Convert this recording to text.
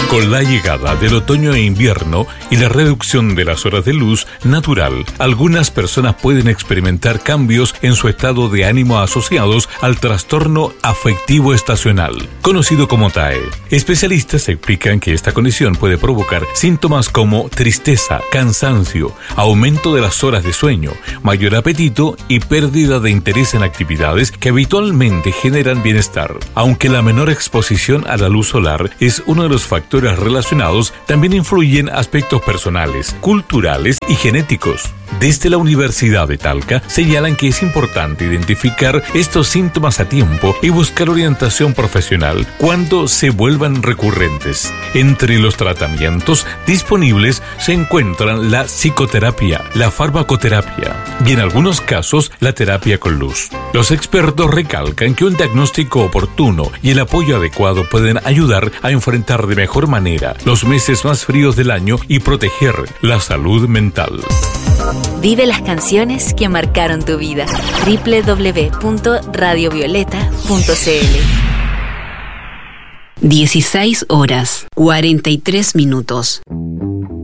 Con la llegada del otoño e invierno y la reducción de las horas de luz natural, algunas personas pueden experimentar cambios en su estado de ánimo asociados al trastorno afectivo estacional, conocido como TAE. Especialistas explican que esta condición puede provocar síntomas como tristeza, cansancio, aumento de las horas de sueño, mayor apetito y pérdida de interés en actividades que habitualmente generan bienestar. Aunque la menor exposición a la luz solar es uno de los factores relacionados, también influyen aspectos personales, culturales y genéticos. Desde la Universidad de Talca señalan que es importante identificar estos síntomas a tiempo y buscar orientación profesional cuando se vuelvan recurrentes. Entre los tratamientos disponibles se encuentran la psicoterapia, la farmacoterapia y en algunos casos la terapia con luz. Los expertos recalcan que un diagnóstico oportuno y el apoyo adecuado pueden ayudar a enfrentar de mejor manera los meses más fríos del año y proteger la salud mental. Vive las canciones que marcaron tu vida. www.radiovioleta.cl 16 horas, 43 minutos.